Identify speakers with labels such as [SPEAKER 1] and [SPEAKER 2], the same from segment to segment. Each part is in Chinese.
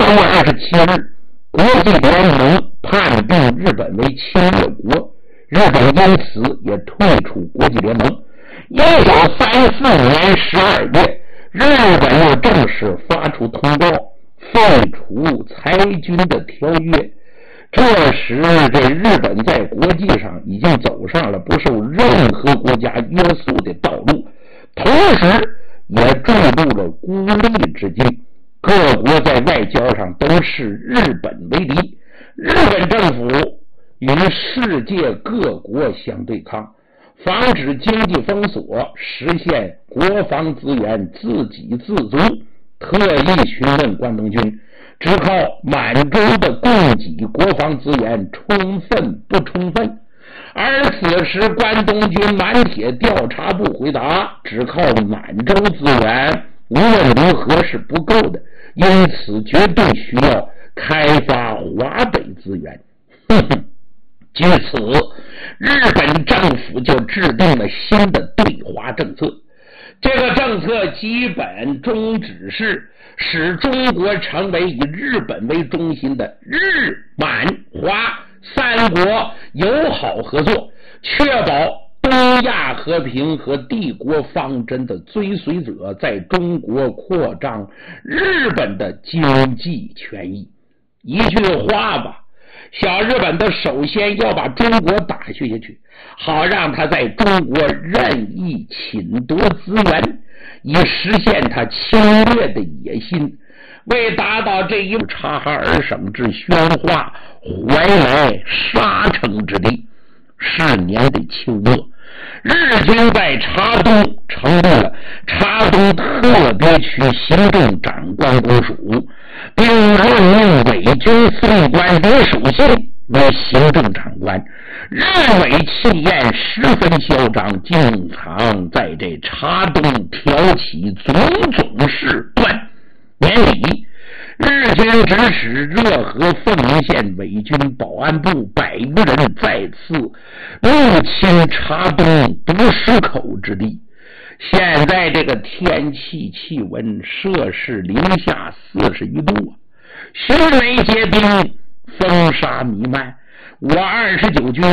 [SPEAKER 1] 月27日，国际联盟判定日本为侵略国，日本因此也退出国际联盟。1934年12月，日本又正式发出通告，废除裁军的条约。这时这日本在国际上已经走上了不受任何国家约束的道路，同时也坠入了孤立之境。各国在外交上都视日本为敌，日本政府与世界各国相对抗，防止经济封锁，实现国防资源自给自足。特意询问关东军，只靠满洲的供给国防资源充分不充分？而此时关东军满铁调查部回答，只靠满洲资源无论如何是不够的，因此绝对需要开发华北资源。据此，日本政府就制定了新的对华政策。这个政策基本宗旨是使中国成为以日本为中心的日满华三国友好合作，确保东亚和平和帝国方针的追随者在中国扩张日本的经济权益。一句话吧，小日本的首先要把中国打下去，好让他在中国任意侵夺资源，以实现他侵略的野心。为达到这一步，察哈尔省至宣化怀来沙城之地。是年的秋末，日军在茶东成立了茶东特别区行政长官公署，并任命伪军司令官刘守信为行政长官。日伪气焰十分嚣张，经常在这茶东挑起种种事端。年底，日军指使热河凤鸣县伪军保安部100余人再次入侵茶东50口之地。现在这个天气气温摄氏零下40余度啊，徐雷结冰，风沙弥漫。我29军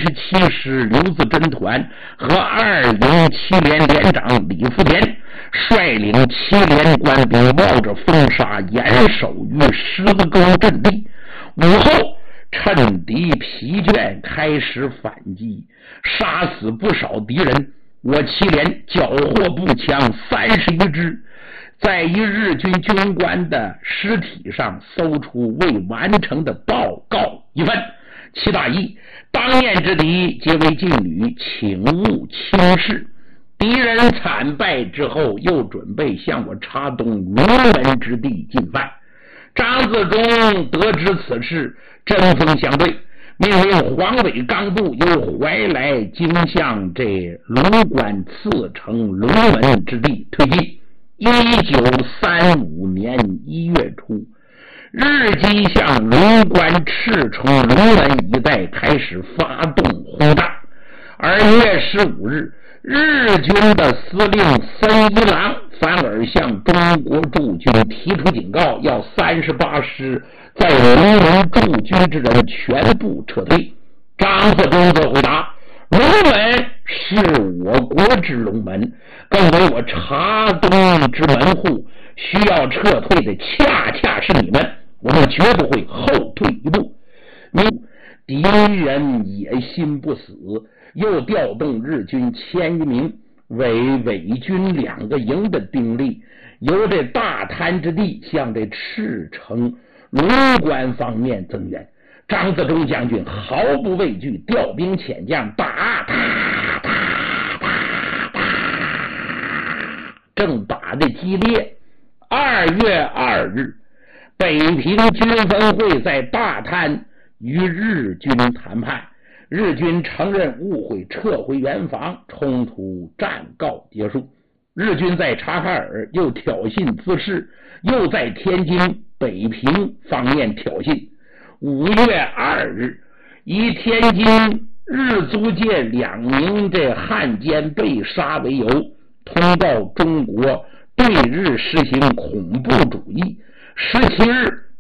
[SPEAKER 1] 37师刘子珍团和2营7连连长李福田率领7连官兵冒着风沙严守于狮子沟阵地，午后趁敌疲倦开始反击，杀死不少敌人。我7连缴获步枪30余支，在一日军军官的尸体上搜出未完成的报告一份，其大意：当面之敌皆为劲旅，请勿轻视。敌人惨败之后，又准备向我茶东龙门之地进犯。张自忠得知此事，针锋相对，命令黄伟刚部由怀来经向这龙关次城龙门之地推进。1935年1月初，日机向龙关赤城龙门一带开始发动轰炸。2月15日，日军的司令森一郎反而向中国驻军提出警告，要38师在龙门驻军之人全部撤退。张自忠则回答，龙门是我国之龙门，更为我茶东之门户，需要撤退的恰恰是你们，我们绝不会后退一步。敌人野心不死，又调动日军1000余名为伪军2个营的兵力，由这大滩之地向这赤城龙关方面增援。张自忠将军毫不畏惧，调兵遣将，正打得激烈。2月2日，北平军分会在大滩与日军谈判，日军承认误会，撤回原防，冲突暂告结束。日军在察哈尔又挑衅滋事，又在天津、北平方面挑衅。5月2日，以天津日租界2名这汉奸被杀为由，通告中国对日实行恐怖主义。17日，